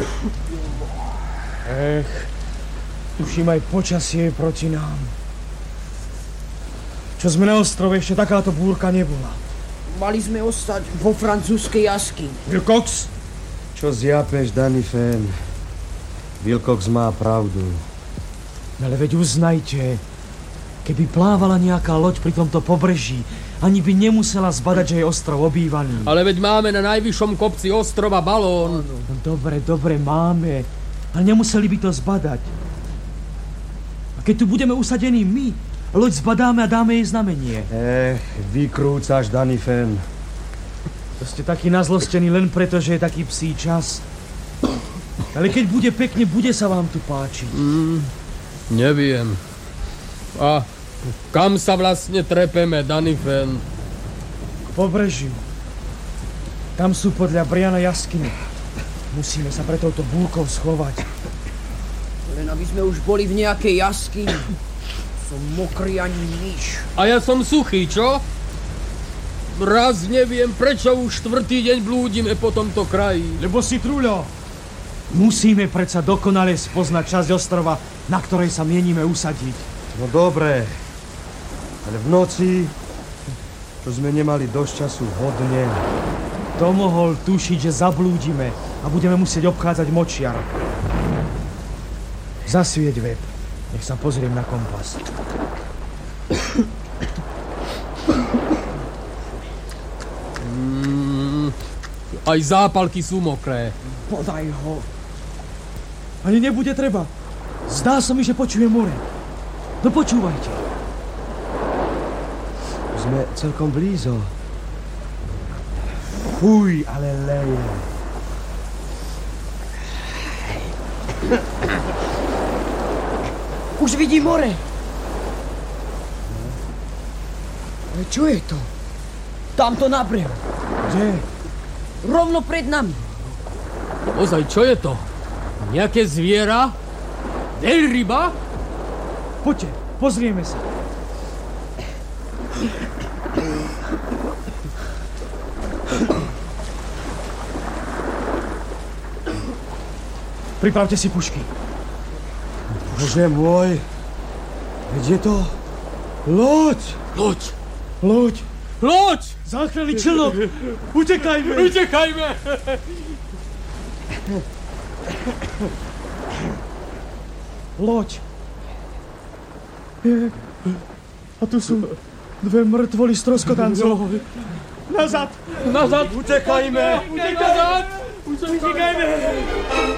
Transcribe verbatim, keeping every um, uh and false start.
Ech, tuším aj počasie je proti nám. Čo sme na ostrove, ešte takáto búrka nebola. Mali sme ostať vo francúzskej jaskyni. Wilcox? Čo zjapeš, Danifen? Wilcox má pravdu. Ale veď uznajte, keby plávala nejaká loď pri tomto pobreží, ani by nemusela zbadať, že je ostrov obývaný. Ale veď máme na najvyššom kopci ostrova balón. No dobre, dobre, máme. Ale nemuseli by to zbadať. A keď tu budeme usadení my, loď zbadáme a dáme jej znamenie. Eh, vykrúcaš, Danifen. To ste takí nazlostení len preto, že je taký psí čas. Ale keď bude pekne, bude sa vám tu páčiť. Mm, neviem. A kam sa vlastne trepeme, Danifen? K pobrežiu. Tam sú podľa Briana jaskyne. Musíme sa pre touto búrkou schovať. Len aby sme už boli v nejakej jaskyni. Som mokrý ani nič. A ja som suchý, čo? Raz neviem, prečo už štvrtý deň blúdime po tomto kraji. Lebo si truľo. Musíme predsa dokonale spoznať časť ostrova, na ktorej sa mienime usadiť. No dobre, ale v noci to sme nemali dosť času hodne. To mohol tušiť, že zablúdime a budeme musieť obchádzať močiar. Zasvieť web. Nech sa pozriem na kompas. Mm, aj zápalky sú mokré. Podaj ho. Ani nebude treba. Zdá sa mi, že počujem more. No počúvajte. Sme celkom blízo. Fuj, ale leje. Už vidím more. Ale čo je to? Tamto na brehu. Kde? Rovno pred nami. Ozaj, čo je to? Nejaké zviera? Veľryba? Poďte, pozrieme sa. Pripravte si pušky. Bože môj, veď je to loď. Loď! Loď! Loď! Záchranný člnok! Utekajme! Utekajme! Loď! A tu sú dve mŕtvoly stroskotancov. Nazad! Nazad! Utekajme! Utekajme! Nazad! Utekajme!